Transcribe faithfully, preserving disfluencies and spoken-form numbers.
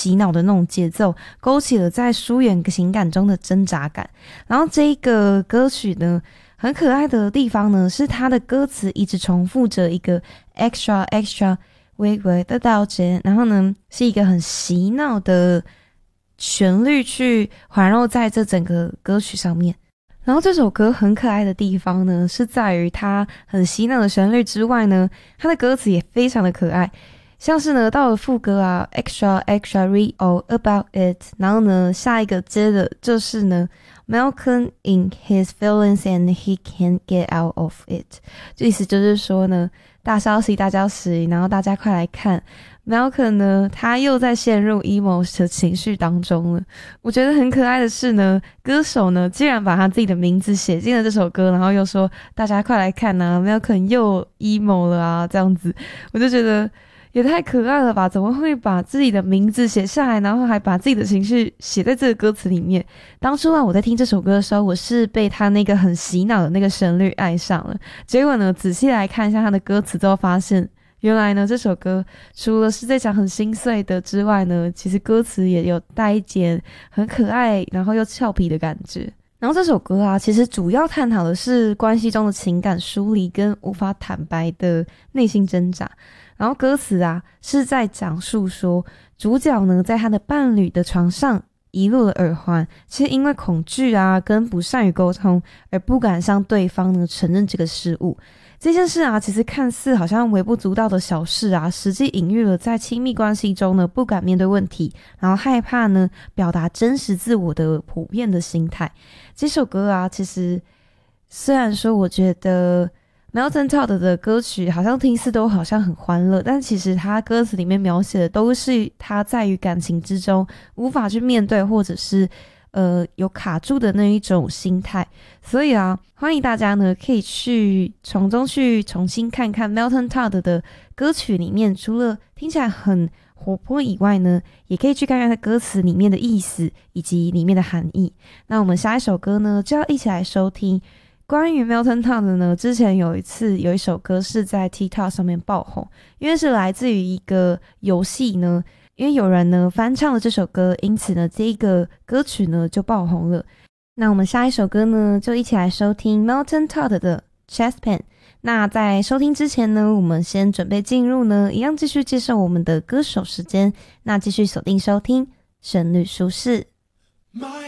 洗脑的那种节奏，勾起了在疏远情感中的挣扎感。然后这一个歌曲呢，很可爱的地方呢，是它的歌词一直重复着一个 extra extra 微微的道歉，然后呢是一个很洗脑的旋律去环绕在这整个歌曲上面。然后这首歌很可爱的地方呢，是在于它很洗脑的旋律之外呢，它的歌词也非常的可爱。像是呢到了副歌啊 extra extra read all about it， 然后呢下一个接的就是呢 Malcolm in his feelings and he can't get out of it， 意思就是说呢大消息大消息，然后大家快来看 Malcolm 呢他又在陷入 emo 的情绪当中了。我觉得很可爱的是呢，歌手呢竟然把他自己的名字写进了这首歌，然后又说大家快来看啊 Malcolm 又 emo 了啊，这样子我就觉得也太可爱了吧，怎么会把自己的名字写下来，然后还把自己的情绪写在这个歌词里面。当初啊我在听这首歌的时候，我是被他那个很洗脑的那个旋律爱上了，结果呢仔细来看一下他的歌词之后发现，原来呢这首歌除了是在讲很心碎的之外呢，其实歌词也有带一点很可爱然后又俏皮的感觉。然后这首歌啊其实主要探讨的是关系中的情感疏离跟无法坦白的内心挣扎。然后歌词啊是在讲述说，主角呢在他的伴侣的床上遗落了耳环，其实因为恐惧啊跟不善于沟通而不敢向对方呢承认这个失误。这件事啊其实看似好像微不足道的小事啊，实际隐喻了在亲密关系中呢不敢面对问题，然后害怕呢表达真实自我的普遍的心态。这首歌啊其实虽然说我觉得Melton Todd 的歌曲好像听似都好像很欢乐，但其实他歌词里面描写的都是他在于感情之中无法去面对或者是呃有卡住的那一种心态。所以啊欢迎大家呢可以去从中去重新看看 Melton Todd 的歌曲里面，除了听起来很活泼以外呢，也可以去看看他歌词里面的意思以及里面的含义。那我们下一首歌呢就要一起来收听关于 Melton Todd 呢，之前有一次有一首歌是在 TikTok 上面爆红，因为是来自于一个游戏呢，因为有人呢翻唱了这首歌，因此呢这个歌曲呢就爆红了。那我们下一首歌呢就一起来收听 Melton Todd 的 Chest Pain。 那在收听之前呢，我们先准备进入呢一样继续介绍我们的歌手时间，那继续锁定收听旋律舒适。